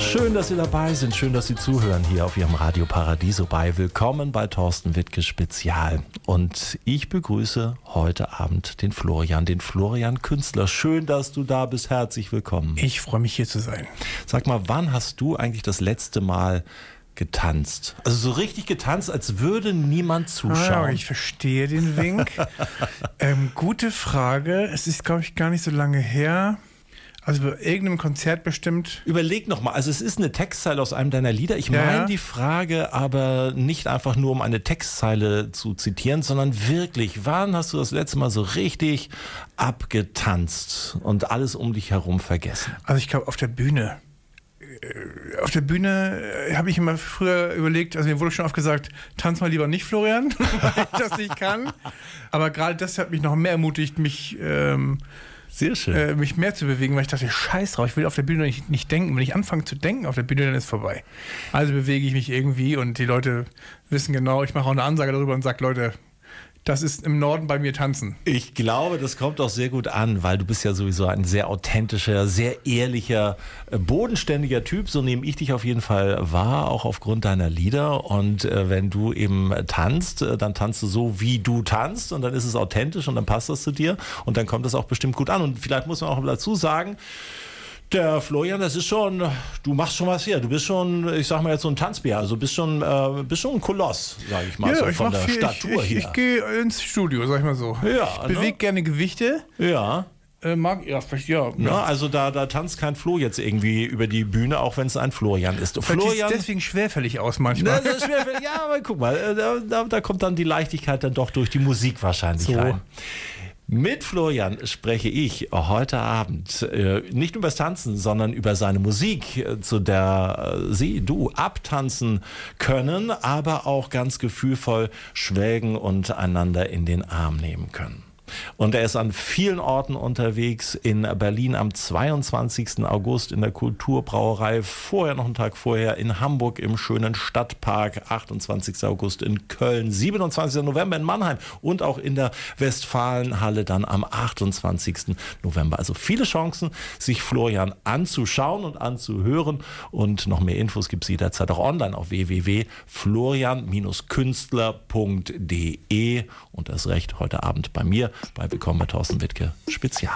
Schön, dass Sie dabei sind. Schön, dass Sie zuhören hier auf Ihrem Radio Paradiso bei. Willkommen bei Thorsten Wittke Spezial. Und ich begrüße heute Abend den Florian Künstler. Schön, dass du da bist. Herzlich willkommen. Ich freue mich, hier zu sein. Sag mal, wann hast du eigentlich das letzte Mal getanzt? Also so richtig getanzt, als würde niemand zuschauen. Ich verstehe den Wink. Gute Frage. Es ist, glaube ich, gar nicht so lange her. Also bei irgendeinem Konzert bestimmt. Überleg nochmal, also es ist eine Textzeile aus einem deiner Lieder. Ich meine die Frage aber nicht einfach nur, um eine Textzeile zu zitieren, sondern wirklich, wann hast du das letzte Mal so richtig abgetanzt und alles um dich herum vergessen? Also ich glaube auf der Bühne. Auf der Bühne habe ich immer früher überlegt, also mir wurde schon oft gesagt, tanz mal lieber nicht, Florian, weil ich das nicht kann. Aber gerade das hat mich noch mehr ermutigt, mich sehr schön. Mich mehr zu bewegen, weil ich dachte, scheiß drauf, ich will auf der Bühne nicht denken. Wenn ich anfange zu denken auf der Bühne, dann ist vorbei. Also bewege ich mich irgendwie und die Leute wissen genau, ich mache auch eine Ansage darüber und sage, Leute, das ist im Norden bei mir tanzen. Ich glaube, das kommt auch sehr gut an, weil du bist ja sowieso ein sehr authentischer, sehr ehrlicher, bodenständiger Typ. So nehme ich dich auf jeden Fall wahr, auch aufgrund deiner Lieder. Und wenn du eben tanzt, dann tanzt du so, wie du tanzt. Und dann ist es authentisch und dann passt das zu dir. Und dann kommt das auch bestimmt gut an. Und vielleicht muss man auch dazu sagen, der Florian, das ist schon, du machst schon was hier. Du bist schon, ich sag mal jetzt so ein Tanzbär, also bist schon ein Koloss, sag ich mal, ja, so von der Statur hier. Ich gehe ins Studio, sag ich mal so. Ja, ich bewege gerne Gewichte. Ja. Also da tanzt kein Flo jetzt irgendwie über die Bühne, auch wenn es ein Florian ist. Florian sieht deswegen schwerfällig aus manchmal. Das ist schwerfällig, ja, aber guck mal, da kommt dann die Leichtigkeit dann doch durch die Musik wahrscheinlich rein. Mit Florian spreche ich heute Abend nicht über das Tanzen, sondern über seine Musik, zu der du abtanzen können, aber auch ganz gefühlvoll schwelgen und einander in den Arm nehmen können. Und er ist an vielen Orten unterwegs, in Berlin am 22. August in der Kulturbrauerei, vorher noch einen Tag vorher in Hamburg im schönen Stadtpark, 28. August in Köln, 27. November in Mannheim und auch in der Westfalenhalle dann am 28. November. Also viele Chancen, sich Florian anzuschauen und anzuhören, und noch mehr Infos gibt es jederzeit auch online auf www.florian-künstler.de und das Recht heute Abend bei mir bei Willkommen bei Thorsten Wittke Spezial.